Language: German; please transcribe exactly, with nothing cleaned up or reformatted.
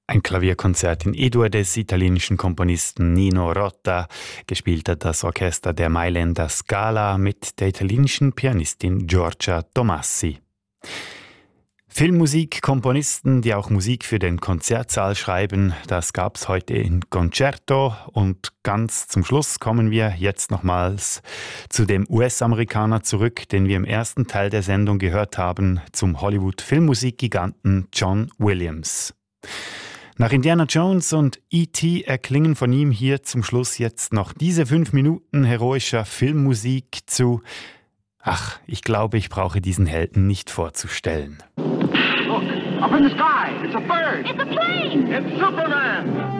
Ein Klavierkonzert in E-Dur des italienischen Komponisten Nino Rota. Gespielt hat das Orchester der Mailänder Scala mit der italienischen Pianistin Giorgia Tomassi. Filmmusikkomponisten, die auch Musik für den Konzertsaal schreiben, das gab's heute in Concerto. Und ganz zum Schluss kommen wir jetzt nochmals zu dem U S-Amerikaner zurück, den wir im ersten Teil der Sendung gehört haben, zum Hollywood-Filmmusikgiganten John Williams. Nach Indiana Jones und E T erklingen von ihm hier zum Schluss jetzt noch diese fünf Minuten heroischer Filmmusik zu. Ach, ich glaube, ich brauche diesen Helden nicht vorzustellen. Look, up in the sky, it's a bird. It's a plane. It's Superman.